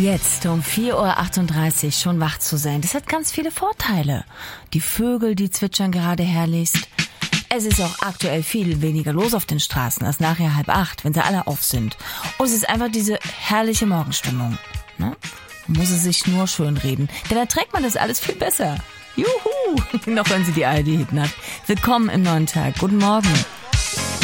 Jetzt um 4:38 Uhr schon wach zu sein, das hat ganz viele Vorteile. Die Vögel, die zwitschern gerade herrlichst. Es ist auch aktuell viel weniger los auf den Straßen als nachher 7:30, wenn sie alle auf sind. Und es ist einfach diese herrliche Morgenstimmung. Ne? Man muss es sich nur schönreden, denn dann trägt man das alles viel besser. Juhu! Noch hören Sie die ARD-Hit-Nacht. Willkommen im neuen Tag. Guten Morgen.